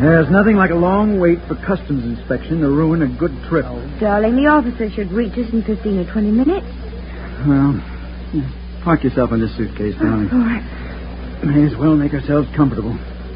There's nothing like a long wait for customs inspection to ruin a good trip. Oh, darling, the officer should reach us in 15 or 20 minutes. Well, park yourself in this suitcase, darling. All right. May as well make ourselves comfortable.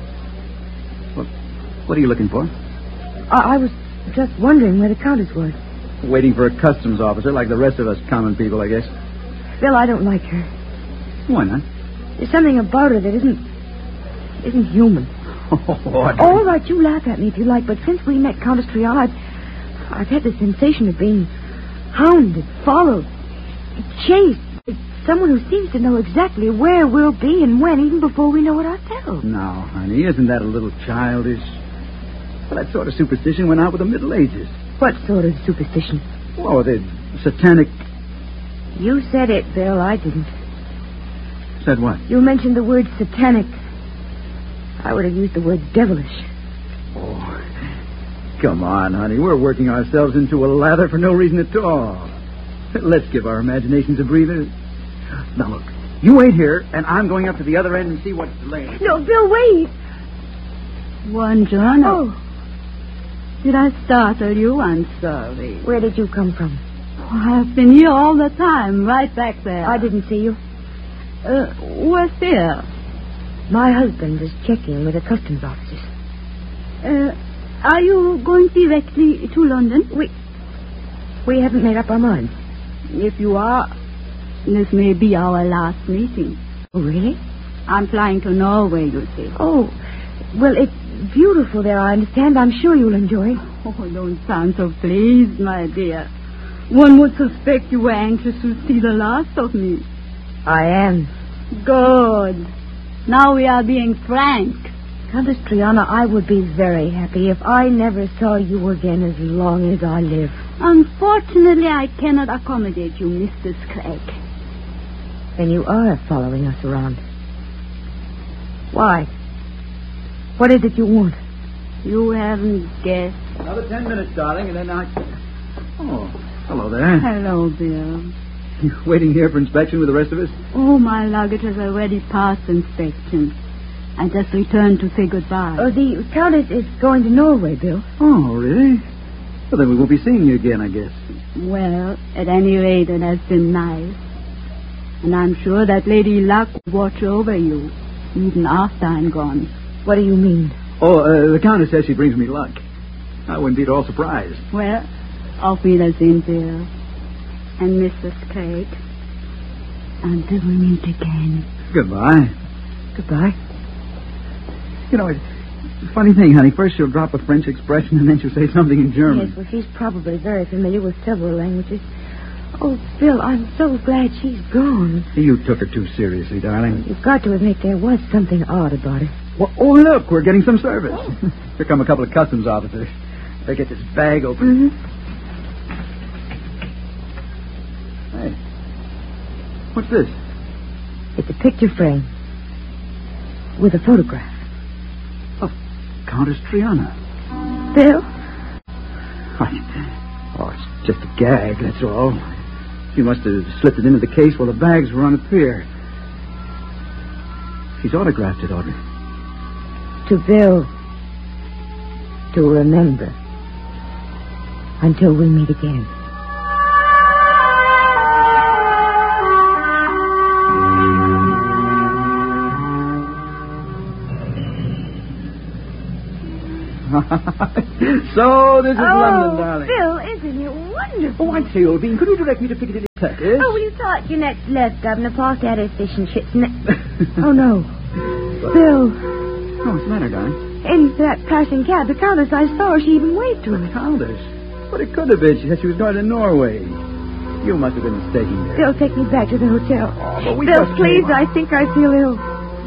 What are you looking for? I was just wondering where the Countess was. Waiting for a customs officer like the rest of us common people, I guess. Phil, I don't like her. Why not? There's something about her that isn't human. All right, you laugh at me if you like, but since we met Countess Triana, I've had the sensation of being hounded, followed, chased. Someone who seems to know exactly where we'll be and when, even before we know it ourselves. Now, honey, isn't that a little childish? Well, that sort of superstition went out with the Middle Ages. What sort of superstition? Oh, the satanic... You said it, Bill. I didn't. Said what? You mentioned the word satanic. I would have used the word devilish. Oh, come on, honey. We're working ourselves into a lather for no reason at all. Let's give our imaginations a breather. Now, look. You wait here, and I'm going up to the other end and see what's delaying. No, Bill, wait. Buongiorno. Oh. Did I startle you? I'm sorry. Where did you come from? Oh, I've been here all the time, right back there. I didn't see you. What's here? My husband is checking with the customs officers. Are you going directly to London? We haven't made up our minds. If you are, this may be our last meeting. Oh, really? I'm flying to Norway, you see. Oh, well, it's beautiful there, I understand. I'm sure you'll enjoy. Oh, don't sound so pleased, my dear. One would suspect you were anxious to see the last of me. I am. Good. Now we are being frank. Countess Triana, I would be very happy if I never saw you again as long as I live. Unfortunately, I cannot accommodate you, Mrs. Clegg. Then you are following us around. Why? What is it you want? You haven't guessed. Another 10 minutes, darling, and then I... Oh, hello there. Hello, Bill. You waiting here for inspection with the rest of us? Oh, my luggage has already passed inspection. I just returned to say goodbye. The Countess is going to Norway, Bill. Oh, really? Well, then we won't be seeing you again, I guess. Well, at any rate, it has been nice. And I'm sure that Lady Luck will watch over you, even after I'm gone. What do you mean? Oh, the Countess says she brings me luck. I wouldn't be at all surprised. Well, auf Wiedersehen, Bill. And Mrs. Craig. Until we meet again. Goodbye. Goodbye. You know, it's a funny thing, honey. First she'll drop a French expression, and then she'll say something in German. Yes, well, she's probably very familiar with several languages. Oh, Bill, I'm so glad she's gone. You took her too seriously, darling. You've got to admit there was something odd about her. Well, oh, look, we're getting some service. Here come a couple of customs officers. They get this bag open. Mm-hmm. Hey, what's this? It's a picture frame with a photograph. Of Countess Triana. Bill? Oh, it's just a gag, that's all. She must have slipped it into the case while the bags were on the pier. She's autographed it, Audrey. To Bill. To remember. Until we meet again. So, this is London, darling. Bill, isn't it wonderful? Oh, I say, Ovine, could you direct me to Piccadilly Circus? Oh, well, you thought your next left, Governor. Past that is fish and chips. Oh, no. Bill. Oh, what's the matter, darling? In that passing cab, the Countess, I saw her. She even waved to The us. Countess? But it could have been. She said she was going to Norway. You must have been mistaken there. Bill, take me back to the hotel. Oh, but we Bill, must please, move on. I think I feel ill.